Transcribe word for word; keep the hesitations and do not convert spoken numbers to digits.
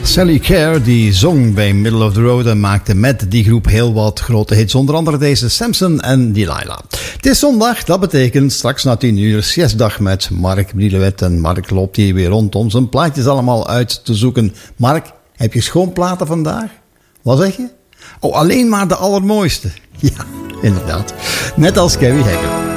Sally Care die zong bij Middle of the Road en maakte met die groep heel wat grote hits. Onder andere deze Samson en Delilah. Het is zondag, dat betekent straks na tien uur siestdag met Mark Brielewet. En Mark loopt hier weer rond om zijn plaatjes allemaal uit te zoeken. Mark, heb je schoonplaten vandaag? Wat zeg je? Oh, alleen maar de allermooiste. Ja, inderdaad. Net als Carrie Hagger.